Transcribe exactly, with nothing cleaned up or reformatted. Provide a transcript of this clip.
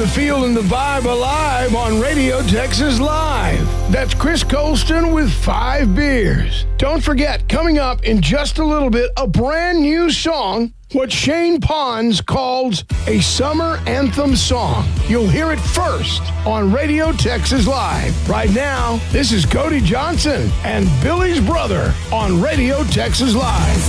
the feel and the vibe alive on Radio Texas Live. That's Chris Colston with Five Beers. Don't forget, coming up in just a little bit, a brand new song, what Shane Pons calls a summer anthem song. You'll hear it first on Radio Texas Live. Right now, this is Cody Johnson and Billy's Brother on Radio Texas Live.